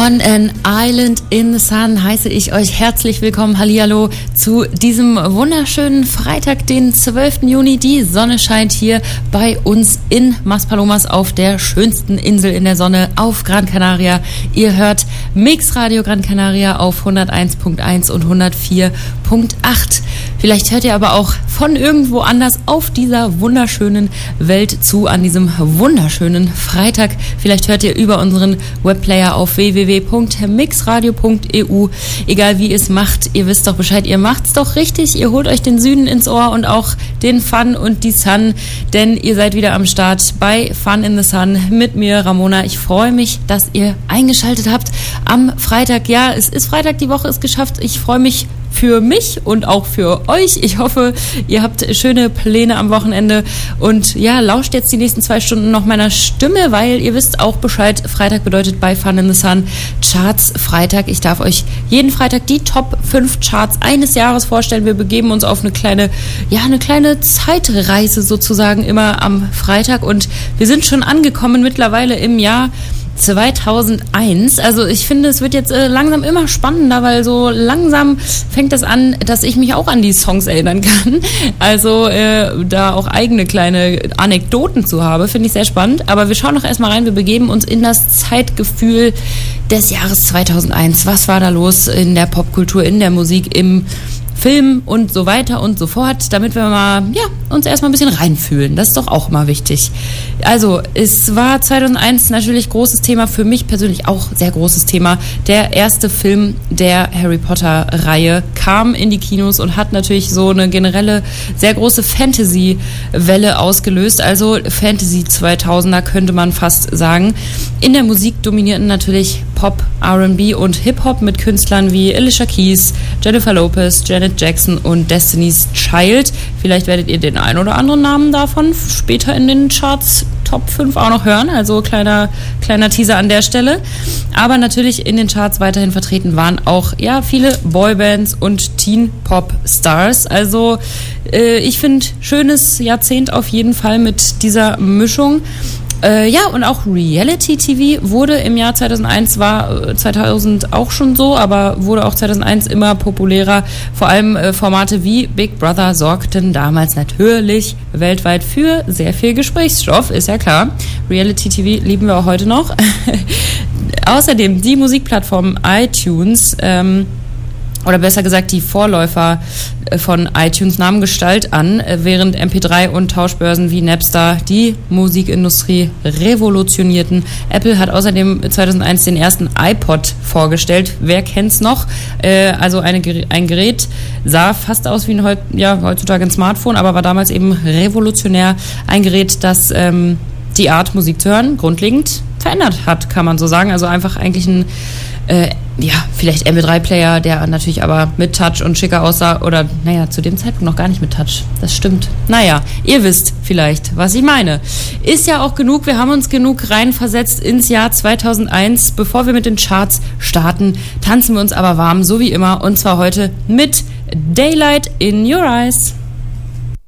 On an Island in the Sun heiße ich euch herzlich willkommen, hallihallo, zu diesem wunderschönen Freitag, den 12. Juni. Die Sonne scheint hier bei uns in Maspalomas auf der schönsten Insel in der Sonne auf Gran Canaria. Ihr hört Mix Radio Gran Canaria auf 101.1 und 104.8. Vielleicht hört ihr aber auch von irgendwo anders auf dieser wunderschönen Welt zu, an diesem wunderschönen Freitag. Vielleicht hört ihr über unseren Webplayer auf www.mixradio.eu. Egal wie ihr es macht, ihr wisst doch Bescheid, ihr macht's doch richtig. Ihr holt euch den Süden ins Ohr und auch den Fun und die Sun, denn ihr seid wieder am Start bei Fun in the Sun mit mir, Ramona. Ich freue mich, dass ihr eingeschaltet habt am Freitag. Ja, es ist Freitag, die Woche ist geschafft. Ich freue mich für mich und auch für euch. Ich hoffe, ihr habt schöne Pläne am Wochenende und ja, lauscht jetzt die nächsten 2 Stunden noch meiner Stimme, weil ihr wisst auch Bescheid, Freitag bedeutet bei Fun in the Sun Charts Freitag. Ich darf euch jeden Freitag die Top 5 Charts eines Jahres vorstellen. Wir begeben uns auf eine kleine Zeitreise sozusagen immer am Freitag und wir sind schon angekommen mittlerweile im Jahr 2001. Also ich finde, es wird jetzt langsam immer spannender, weil so langsam fängt das an, dass ich mich auch an die Songs erinnern kann. Also da auch eigene kleine Anekdoten zu habe, finde ich sehr spannend. Aber wir schauen noch erstmal rein, wir begeben uns in das Zeitgefühl des Jahres 2001. Was war da los in der Popkultur, in der Musik, im Film und so weiter und so fort, damit wir mal, uns erstmal ein bisschen reinfühlen. Das ist doch auch immer wichtig. Also, es war 2001 natürlich großes Thema, für mich persönlich auch sehr großes Thema. Der erste Film der Harry Potter-Reihe kam in die Kinos und hat natürlich so eine generelle, sehr große Fantasy-Welle ausgelöst. Also Fantasy 2000er könnte man fast sagen. In der Musik dominierten natürlich Pop, R&B und Hip-Hop mit Künstlern wie Alicia Keys, Jennifer Lopez, Janet Jackson und Destiny's Child. Vielleicht werdet ihr den einen oder anderen Namen davon später in den Charts Top 5 auch noch hören, also kleiner Teaser an der Stelle. Aber natürlich in den Charts weiterhin vertreten waren auch viele Boybands und Teen-Pop-Stars. Also ich finde, schönes Jahrzehnt auf jeden Fall mit dieser Mischung. Und auch Reality-TV wurde im Jahr 2001, war 2000 auch schon so, aber wurde auch 2001 immer populärer. Vor allem Formate wie Big Brother sorgten damals natürlich weltweit für sehr viel Gesprächsstoff, ist ja klar. Reality-TV lieben wir auch heute noch. Außerdem die Musikplattform iTunes, oder besser gesagt die Vorläufer von iTunes nahmen Gestalt an, während MP3 und Tauschbörsen wie Napster die Musikindustrie revolutionierten. Apple hat außerdem 2001 den ersten iPod vorgestellt. Wer kennt's noch? Also ein Gerät sah fast aus wie heutzutage ein Smartphone, aber war damals eben revolutionär. Ein Gerät, das die Art, Musik zu hören, grundlegend verändert hat, kann man so sagen. Also einfach eigentlich ein vielleicht MP3-Player, der natürlich aber mit Touch und schicker aussah oder, zu dem Zeitpunkt noch gar nicht mit Touch. Das stimmt. Ihr wisst vielleicht, was ich meine. Ist ja auch genug, wir haben uns genug reinversetzt ins Jahr 2001. Bevor wir mit den Charts starten, tanzen wir uns aber warm, so wie immer, und zwar heute mit Daylight in Your Eyes.